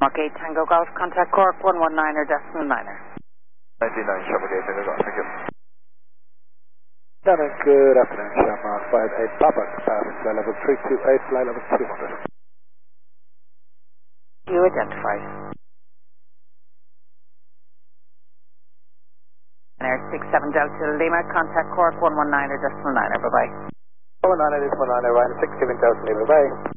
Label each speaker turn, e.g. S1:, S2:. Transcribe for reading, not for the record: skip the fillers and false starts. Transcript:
S1: Okay, Tango Golf, contact Cork 119er decimal niner.
S2: 99 Shamrock 8 Tango Golf, thank you.
S3: Dennis, good afternoon, Shamrock 58 Papa, passing flight level 328, flight level 200.
S1: You identified. Air 67 Delta Lima, contact Cork 119er decimal niner, bye-bye.
S3: 119 decimal niner, right, 67 Delta Lima, bye.